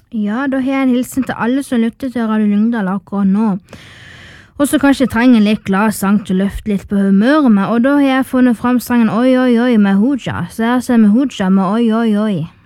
Ja, da har jeg en hilsen til alle som lytter til Radio Lyngdal akkurat nå. Og så kanskje jeg trenger en litt glad sang til å løfte litt på humøret med, og da har jeg funnet frem sangen Oi, oi, oi med Hooja. Så her ser vi Hooja med Oi, oi, oi.